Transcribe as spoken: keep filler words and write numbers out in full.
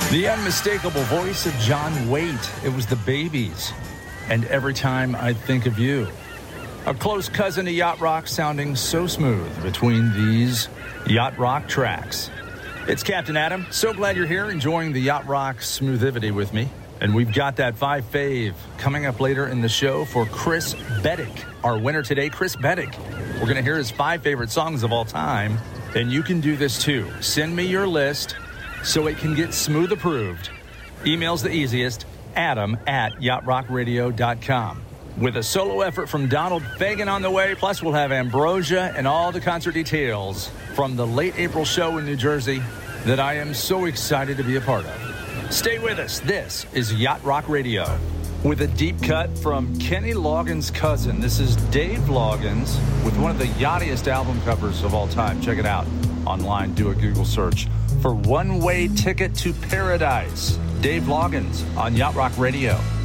The unmistakable voice of John Waite. It was the Babies. And Every Time I Think of You. A close cousin to Yacht Rock, sounding so smooth between these Yacht Rock tracks. It's Captain Adam. So glad you're here enjoying the Yacht Rock smoothivity with me. And we've got that five fave coming up later in the show for Chris Beddick. Our winner today, Chris Beddick. We're going to hear his five favorite songs of all time. And you can do this too. Send me your list so it can get smooth approved. Email's the easiest. Adam at yacht rock radio dot com. With a solo effort from Donald Fagen on the way, plus we'll have Ambrosia and all the concert details from the late April show in New Jersey that I am so excited to be a part of. Stay with us. This is Yacht Rock Radio with a deep cut from Kenny Loggins' cousin. This is Dave Loggins with one of the yachtiest album covers of all time. Check it out online. Do a Google search for One Way Ticket to Paradise. Dave Loggins on Yacht Rock Radio.